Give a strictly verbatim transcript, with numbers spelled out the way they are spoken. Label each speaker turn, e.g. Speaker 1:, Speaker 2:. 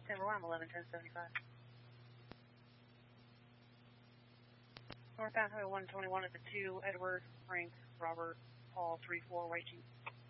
Speaker 1: Denver one, eleven ten seventy-five. Northbound Highway one twenty-one at the two, Edward, Frank, Robert, Paul, three four, White Jeep.